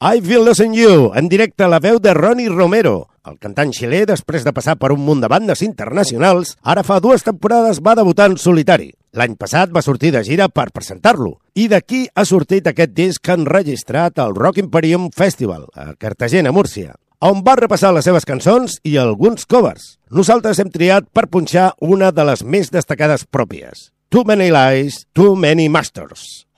I Feel Losing You, en directe a la veu de Ronnie Romero. El cantant xilè, després de passar per un munt de bandes internacionals, ara fa 2 temporades va debutar en solitari. L'any passat va sortir de gira per presentar-lo, i d'aquí ha sortit aquest disc enregistrat al Rock Imperium Festival, a Cartagena, Múrcia, on va repassar les seves cançons i alguns covers. Nosaltres hem triat per punxar una de les més destacades pròpies. Too Many Lies, Too Many Masters.